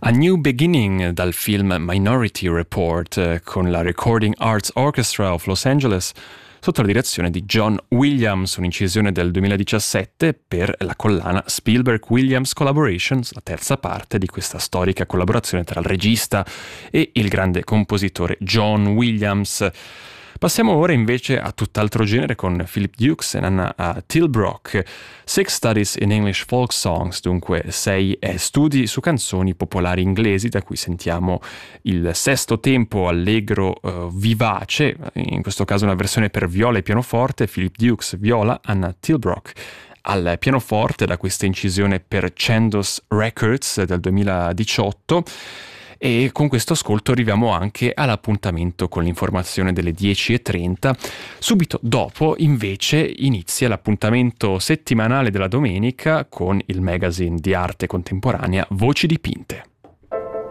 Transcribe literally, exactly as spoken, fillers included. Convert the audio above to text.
A New Beginning dal film Minority Report eh, con la Recording Arts Orchestra of Los Angeles sotto la direzione di John Williams, un'incisione del duemiladiciassette per la collana Spielberg-Williams Collaborations, la terza parte di questa storica collaborazione tra il regista e il grande compositore John Williams. Passiamo ora invece a tutt'altro genere con Philip Dukes e Anna uh, Tilbrook. Six Studies in English Folk Songs, dunque sei eh, studi su canzoni popolari inglesi, da cui sentiamo il sesto tempo allegro uh, vivace, in questo caso una versione per viola e pianoforte, Philip Dukes viola, Anna Tilbrook al pianoforte, da questa incisione per Chandos Records del duemiladiciotto. E con questo ascolto arriviamo anche all'appuntamento con l'informazione delle dieci e trenta. Subito dopo, invece, inizia l'appuntamento settimanale della domenica con il magazine di arte contemporanea Voci dipinte.